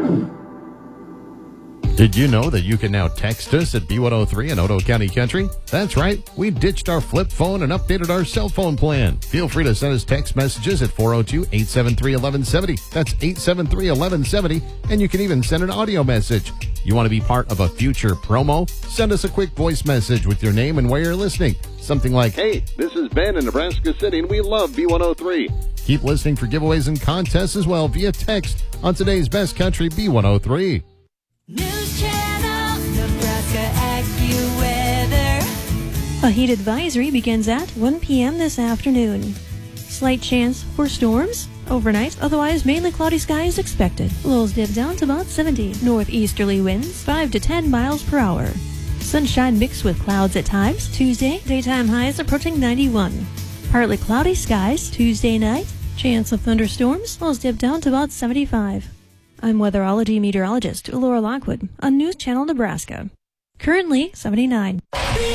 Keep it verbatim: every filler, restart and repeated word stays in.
Did you know that you can now text us at B one oh three in Otoe County Country? That's right. We ditched our flip phone and updated our cell phone plan. Feel free to send us text messages at four oh two, eight seven three, one one seven oh. That's eight seven three, one one seven oh. And you can even send an audio message. You want to be part of a future promo? Send us a quick voice message with your name and where you're listening. Something like, hey, this is Ben in Nebraska City and we love B one oh three. Keep listening for giveaways and contests as well via text on today's Best Country B one oh three. News Channel, Nebraska AccuWeather. A heat advisory begins at one p.m. this afternoon. Slight chance for storms. Overnight, otherwise mainly cloudy skies expected. Lows dip down to about seventy. Northeasterly winds, five to ten miles per hour. Sunshine mixed with clouds at times. Tuesday, daytime highs approaching ninety-one. Partly cloudy skies Tuesday night. Chance of thunderstorms. Lows dip down to about seventy-five. I'm weatherology meteorologist Laura Lockwood on News Channel Nebraska. Currently seventy-nine.